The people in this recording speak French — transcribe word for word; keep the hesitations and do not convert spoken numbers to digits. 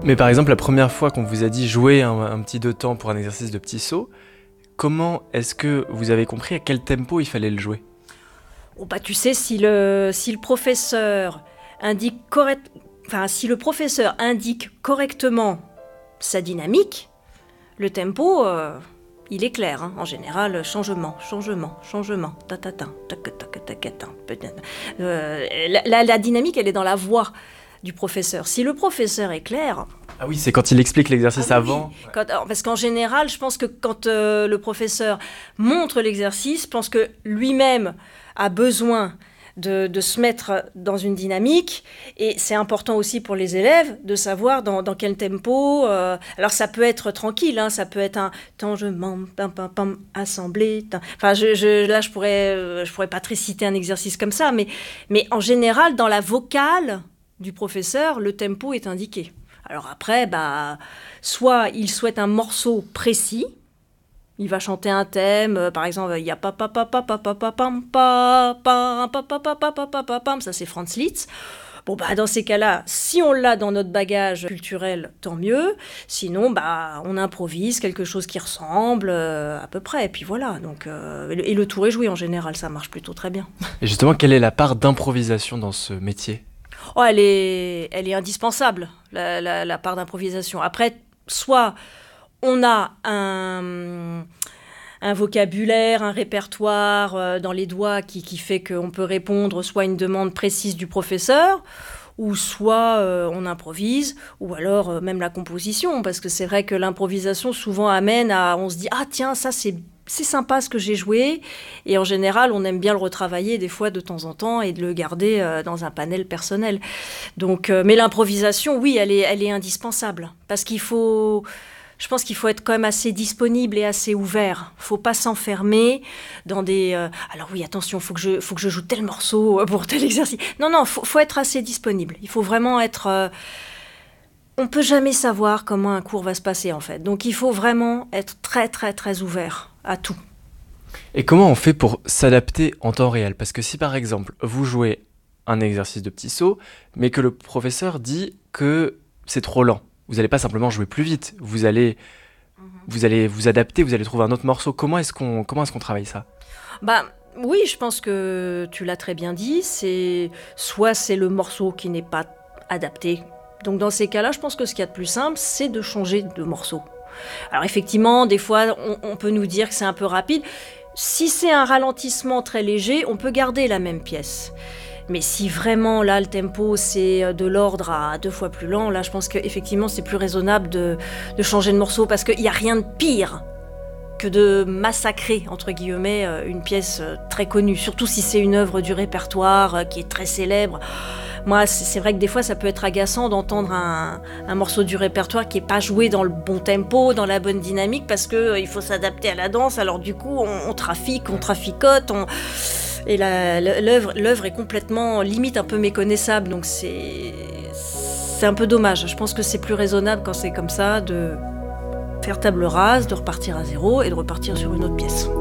Mais par exemple, la première fois qu'on vous a dit jouer un, un petit deux temps pour un exercice de petit saut, comment est-ce que vous avez compris à quel tempo il fallait le jouer? Oh bah tu sais, si le, si le professeur indique correct, enfin, si le professeur indique correctement sa dynamique, le tempo, euh, il est clair. Hein. En général, changement, changement, changement, ta ta ta, tac tac tac tac, peut-être. Euh, la, la, la dynamique, elle est dans la voix du professeur. Si le professeur est clair. Ah oui, c'est quand il explique l'exercice ah oui, avant. Oui. Quand, alors, parce qu'en général, je pense que quand euh, le professeur montre l'exercice, je pense que lui-même a besoin de, de se mettre dans une dynamique, et c'est important aussi pour les élèves de savoir dans, dans quel tempo. Euh, alors ça peut être tranquille, hein, ça peut être un tangement, pam pam pam, assemblée. Tam. Enfin, je, je, là, je pourrais, je pourrais pas te réciter un exercice comme ça, mais, mais en général, dans la vocale du professeur, le tempo est indiqué. Alors après, bah, soit il souhaite un morceau précis. Il va chanter un thème, euh, par exemple, il y a pa pa pa pa pa pa pa pam pa pa pa pa pa pa pa pa pam, ça c'est Franz Liszt. Bon bah dans ces cas-là, si on l'a dans notre bagage culturel, tant mieux. Sinon, bah on improvise quelque chose qui ressemble euh, à peu près. Et puis voilà. Donc euh, et, le, et le tour est joué en général, ça marche plutôt très bien. Et justement, quelle est la part d'improvisation dans ce métier? Oh, elle est, elle est indispensable, la, la, la part d'improvisation. Après, soit on a un, un vocabulaire, un répertoire euh, dans les doigts qui, qui fait qu'on peut répondre soit à une demande précise du professeur, ou soit euh, on improvise, ou alors euh, même la composition, parce que c'est vrai que l'improvisation souvent amène à... On se dit « Ah tiens, ça c'est, c'est sympa ce que j'ai joué », et en général, on aime bien le retravailler des fois de temps en temps et de le garder euh, dans un panel personnel. Donc, euh, mais l'improvisation, oui, elle est, elle est indispensable, parce qu'il faut... Je pense qu'il faut être quand même assez disponible et assez ouvert. Il ne faut pas s'enfermer dans des... Euh, alors oui, attention, il faut, faut que je joue tel morceau pour tel exercice. Non, non, il faut, faut être assez disponible. Il faut vraiment être... Euh, on ne peut jamais savoir comment un cours va se passer, en fait. Donc il faut vraiment être très, très, très ouvert à tout. Et comment on fait pour s'adapter en temps réel? Parce que si, par exemple, vous jouez un exercice de petit saut, mais que le professeur dit que c'est trop lent, vous n'allez pas simplement jouer plus vite, vous allez, mmh. vous allez vous adapter, vous allez trouver un autre morceau. Comment est-ce qu'on, comment est-ce qu'on travaille ça? Bah, oui, je pense que tu l'as très bien dit. C'est, soit c'est le morceau qui n'est pas adapté. Donc dans ces cas-là, je pense que ce qu'il y a de plus simple, c'est de changer de morceau. Alors effectivement, des fois, on, on peut nous dire que c'est un peu rapide. Si c'est un ralentissement très léger, on peut garder la même pièce. Mais si vraiment, là, le tempo, c'est de l'ordre à deux fois plus lent, là, je pense qu'effectivement, c'est plus raisonnable de, de changer de morceau, parce qu'il n'y a rien de pire que de massacrer, entre guillemets, une pièce très connue, surtout si c'est une œuvre du répertoire qui est très célèbre. Moi, c'est vrai que des fois, ça peut être agaçant d'entendre un, un morceau du répertoire qui n'est pas joué dans le bon tempo, dans la bonne dynamique, parce qu'il euh, faut s'adapter à la danse. Alors du coup, on, on trafique, on traficote, on... et la, l'œuvre, l'œuvre est complètement, limite, un peu méconnaissable. Donc c'est, c'est un peu dommage. Je pense que c'est plus raisonnable quand c'est comme ça de faire table rase, de repartir à zéro et de repartir sur une autre pièce.